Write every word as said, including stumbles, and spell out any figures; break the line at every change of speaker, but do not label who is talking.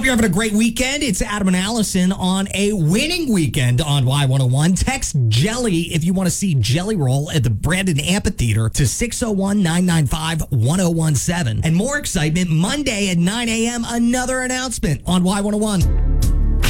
Hope you're having a great weekend. It's Adam and Allison on a winning weekend on Y one oh one. Text Jelly if you want to see Jelly Roll at the Brandon Amphitheater to six oh one, nine nine five, one oh one seven. And more excitement Monday at nine a.m. Another announcement on Y one oh one.